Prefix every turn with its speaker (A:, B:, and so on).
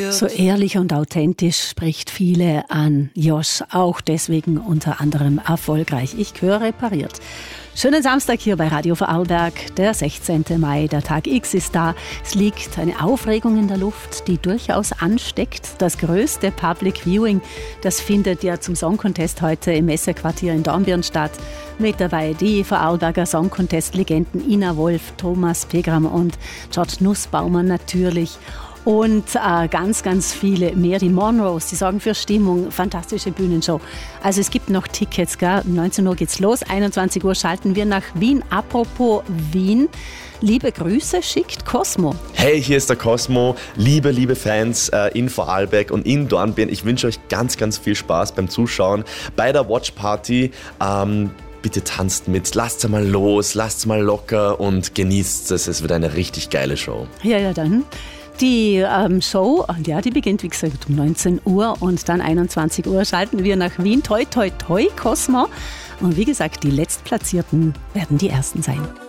A: So ehrlich und authentisch spricht viele an. Josh auch deswegen unter anderem erfolgreich. Ich höre repariert. Schönen Samstag hier bei Radio Vorarlberg, der 16. Mai, der Tag X ist da. Es liegt eine Aufregung in der Luft, die durchaus ansteckt. Das größte Public Viewing, das findet ja zum Song Contest heute im Messequartier in Dornbirn statt. Mit dabei die Vorarlberger Song Contest-Legenden Ina Wolf, Thomas Pegram und George Nussbaumer natürlich. Und ganz, ganz viele mehr. Die Monroes, die sorgen für Stimmung, fantastische Bühnenshow. Also es gibt noch Tickets, gell? 19 Uhr geht's los, 21 Uhr schalten wir nach Wien. Apropos Wien, liebe Grüße schickt Cosmo.
B: Hey, hier ist der Cosmo. Liebe Fans in Vorarlberg und in Dornbirn. Ich wünsche euch ganz, ganz viel Spaß beim Zuschauen bei der Watch Party. Bitte tanzt mit, lasst mal los, lasst mal locker und genießt es. Es wird eine richtig geile Show.
A: Ja, dann. Die Show, ja, die beginnt wie gesagt um 19 Uhr und dann 21 Uhr schalten wir nach Wien. Toi, toi, toi, Cosmo. Und wie gesagt, die Letztplatzierten werden die Ersten sein.